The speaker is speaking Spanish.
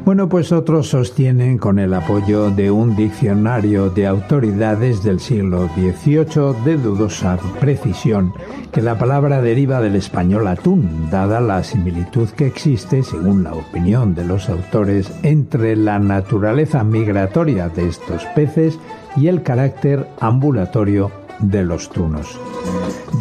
Bueno, pues otros sostienen, con el apoyo de un diccionario de autoridades del siglo XVIII de dudosa precisión, que la palabra deriva del español atún, dada la similitud que existe, según la opinión de los autores, entre la naturaleza migratoria de estos peces y el carácter ambulatorio de los tunos.